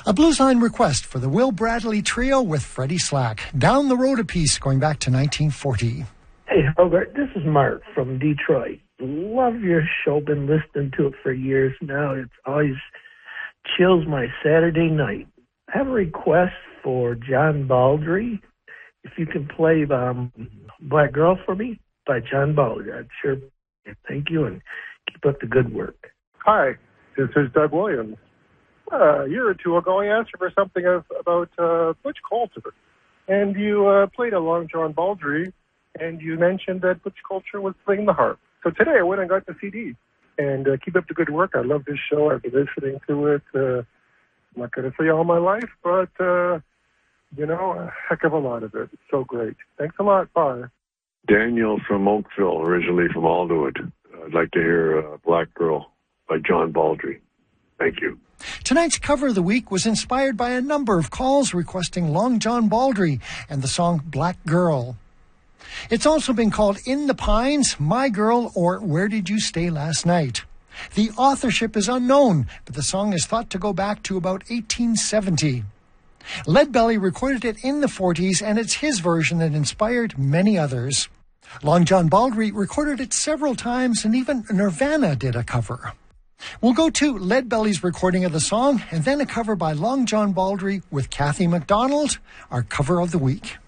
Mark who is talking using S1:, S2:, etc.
S1: A Blues Line request for the Will Bradley Trio with Freddie Slack. Down the Road a Piece, going back to 1940.
S2: Hey, Hobart, this is Mark from Detroit. Love your show. Been listening to it for years now. It's always chills my Saturday night. I have a request for John Baldry. If you can play Black Girl for me by John Baldry, I'd sure thank you and keep up the good work.
S3: Hi, this is Doug Williams. A year or two ago, I asked you for something about Butch Coulter, and you played along John Baldry, and you mentioned that Butch Coulter was playing the harp. So today I went and got the CD, and keep up the good work. I love this show. I've been listening to it, I'm not going to say all my life, but, a heck of a lot of it. It's so great. Thanks a lot. Bye.
S4: Daniel from Oakville, originally from Alderwood. I'd like to hear Black Girl by John Baldry. Thank you.
S1: Tonight's cover of the week was inspired by a number of calls requesting Long John Baldry and the song Black Girl. It's also been called In the Pines, My Girl, or Where Did You Stay Last Night? The authorship is unknown, but the song is thought to go back to about 1870. Leadbelly recorded it in the 40s, and it's his version that inspired many others. Long John Baldry recorded it several times, and even Nirvana did a cover. We'll go to Leadbelly's recording of the song, and then a cover by Long John Baldry with Kathy MacDonald, our cover of the week.